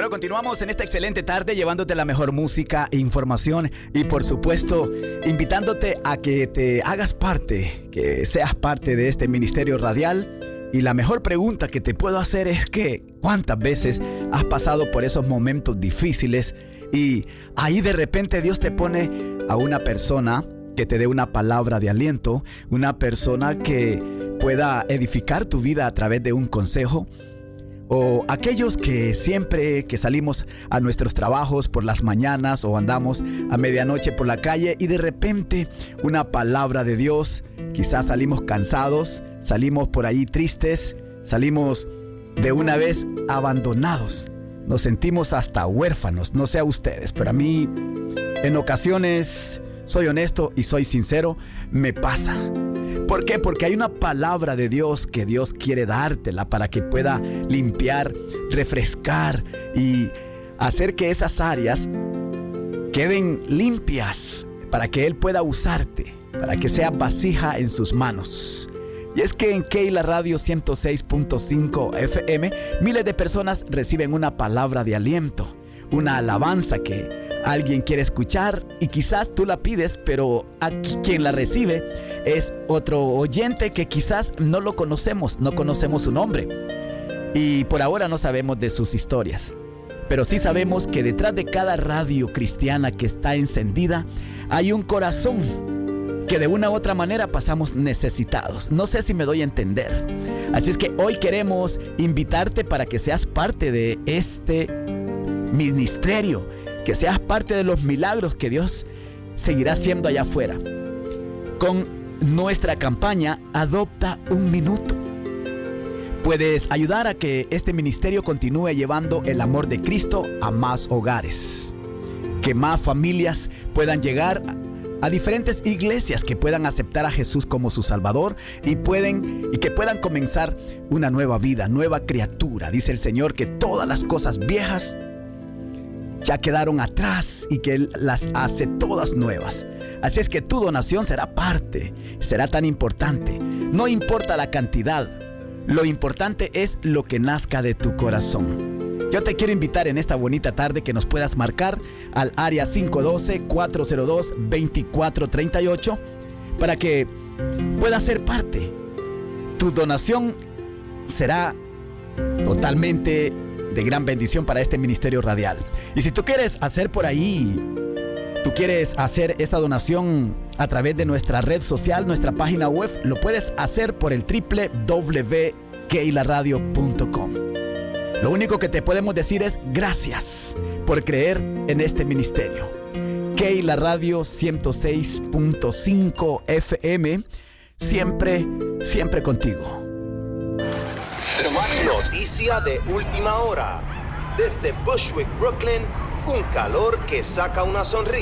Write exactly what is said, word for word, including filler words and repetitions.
Bueno, continuamos en esta excelente tarde llevándote la mejor música e información y por supuesto invitándote a que te hagas parte, que seas parte de este ministerio radial. Y la mejor pregunta que te puedo hacer es que ¿cuántas veces has pasado por esos momentos difíciles y ahí de repente Dios te pone a una persona que te dé una palabra de aliento, una persona que pueda edificar tu vida a través de un consejo? O aquellos que siempre que salimos a nuestros trabajos por las mañanas o andamos a medianoche por la calle y de repente una palabra de Dios, quizás salimos cansados, salimos por ahí tristes, salimos de una vez abandonados, nos sentimos hasta huérfanos, no sé a ustedes, pero a mí en ocasiones, soy honesto y soy sincero, me pasa. ¿Por qué? Porque hay una palabra de Dios que Dios quiere dártela para que pueda limpiar, refrescar y hacer que esas áreas queden limpias para que Él pueda usarte, para que sea vasija en sus manos. Y es que en Keila Radio ciento seis punto cinco F M miles de personas reciben una palabra de aliento, una alabanza que alguien quiere escuchar y quizás tú la pides, pero aquí quien la recibe es otro oyente que quizás no lo conocemos, no conocemos su nombre y por ahora no sabemos de sus historias. Pero sí sabemos que detrás de cada radio cristiana que está encendida hay un corazón que de una u otra manera pasamos necesitados. No sé si me doy a entender. Así es que hoy queremos invitarte para que seas parte de este ministerio, que seas parte de los milagros que Dios seguirá haciendo allá afuera. Con nuestra campaña Adopta un Minuto, puedes ayudar a que este ministerio continúe llevando el amor de Cristo a más hogares, que más familias puedan llegar a diferentes iglesias que puedan aceptar a Jesús como su Salvador y pueden y que puedan comenzar una nueva vida, nueva criatura. Dice el Señor que todas las cosas viejas ya quedaron atrás y que Él las hace todas nuevas. Así es que tu donación será parte, será tan importante. No importa la cantidad, lo importante es lo que nazca de tu corazón. Yo te quiero invitar en esta bonita tarde que nos puedas marcar al área cinco uno dos, cuatro cero dos, dos cuatro tres ocho para que puedas ser parte. Tu donación será totalmente de gran bendición para este ministerio radial. Y si tú quieres hacer por ahí, tú quieres hacer esta donación a través de nuestra red social, nuestra página web, lo puedes hacer por el doble u doble u doble u punto keila radio punto com. Lo único que te podemos decir es gracias por creer en este ministerio. Keila Radio ciento seis punto cinco F M, siempre, siempre contigo. Noticia de última hora. Desde Bushwick, Brooklyn, un calor que saca una sonrisa.